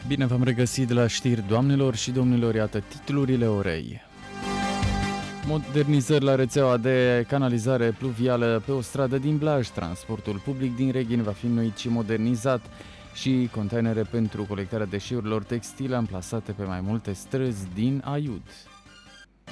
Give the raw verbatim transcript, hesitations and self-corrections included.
Bine v-am regăsit la știri, doamnelor și domnilor, iată titlurile orei. Modernizări la rețeaua de canalizare pluvială pe o stradă din Blaj. Transportul public din Reghin va fi înnoit și modernizat și containere pentru colectarea deșeurilor textile amplasate pe mai multe străzi din Aiud.